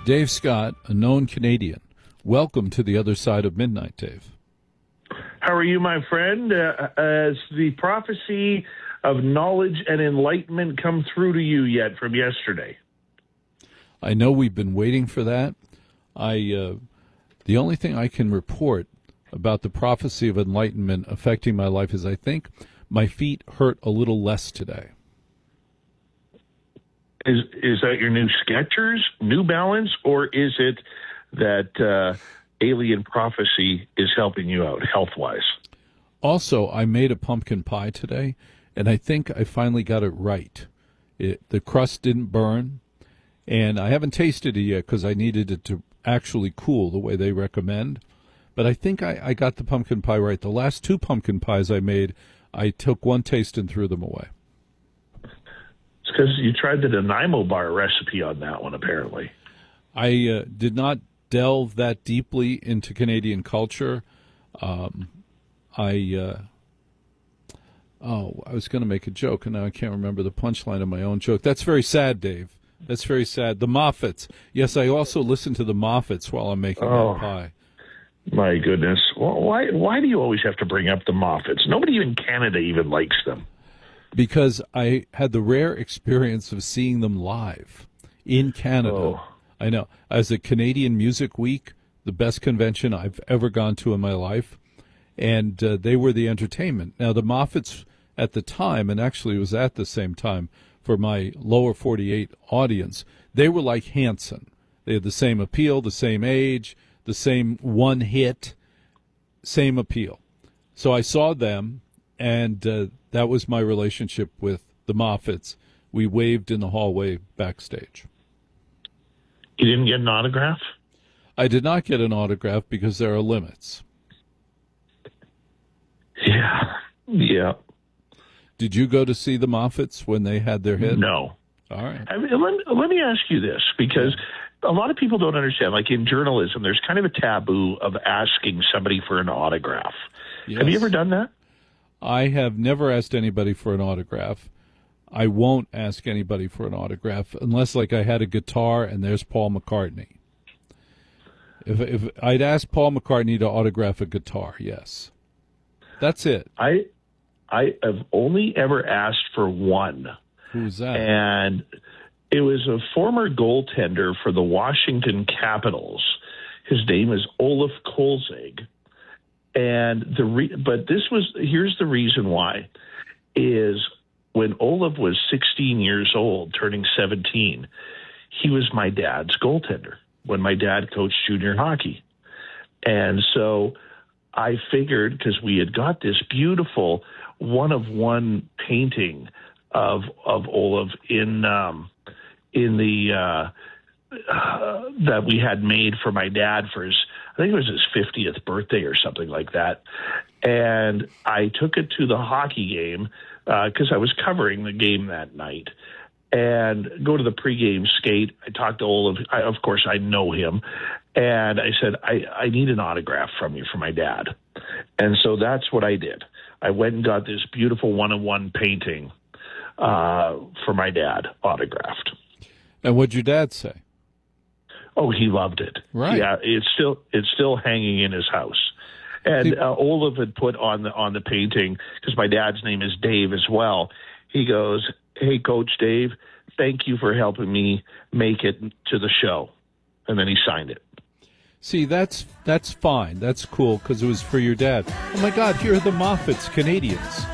Dave Scott, a known Canadian. Welcome to the other side of midnight, Dave. How are you, my friend? Has the prophecy of knowledge and enlightenment come through to you yet from yesterday? I know we've been waiting for that. The only thing I can report about the prophecy of enlightenment affecting my life is I think my feet hurt a little less today. Is that your new Skechers, New Balance, or is it that alien prophecy is helping you out health-wise? Also, I made a pumpkin pie today, and I think I finally got it right. The crust didn't burn, and I haven't tasted it yet because I needed it to actually cool the way they recommend. But I think I got the pumpkin pie right. The last two pumpkin pies I made, I took one taste and threw them away. It's because you tried the Nanaimo bar recipe on that one, apparently. I did not delve that deeply into Canadian culture. I was going to make a joke, and now I can't remember the punchline of my own joke. That's very sad, Dave. That's very sad. The Moffats. Yes, I also listen to the Moffats while I'm making that pie. My goodness. Well, why do you always have to bring up the Moffats? Nobody in Canada even likes them. Because I had the rare experience of seeing them live in Canada. Oh. I know. As a Canadian Music Week, the best convention I've ever gone to in my life, and they were the entertainment. Now, the Moffats at the time, and actually it was at the same time for my lower 48 audience, they were like Hanson. They had the same appeal, the same age, the same one hit, same appeal. So I saw them, and that was my relationship with the Moffats. We waved in the hallway backstage. You didn't get an autograph? I did not get an autograph because there are limits. Yeah. Did you go to see the Moffats when they had their hit? No. All right. I mean, let me ask you this, because a lot of people don't understand. Like in journalism, there's kind of a taboo of asking somebody for an autograph. Yes. Have you ever done that? I have never asked anybody for an autograph. I won't ask anybody for an autograph unless, like, I had a guitar and there's Paul McCartney. If I'd ask Paul McCartney to autograph a guitar, yes. That's it. I have only ever asked for one. Who's that? And it was a former goaltender for the Washington Capitals. His name is Olaf Kolzig. And here's the reason why, is when Olaf was 16 years old, turning 17, he was my dad's goaltender when my dad coached junior hockey. And so I figured, because we had got this beautiful one-of-one painting of Olaf in the that we had made for my dad for his, I think it was his 50th birthday or something like that. And I took it to the hockey game because I was covering the game that night, and go to the pregame skate. I talked to Olaf. Of course, I know him. And I said, I need an autograph from you for my dad. And so that's what I did. I went and got this beautiful one-on-one painting for my dad, autographed. And what'd your dad say? Oh, he loved it. Right. Yeah, it's still hanging in his house. And Olaf had put on the painting, because my dad's name is Dave as well. He goes, "Hey, Coach Dave, thank you for helping me make it to the show." And then he signed it. See, that's fine. That's cool because it was for your dad. Oh, my God, here are the Moffats, Canadians.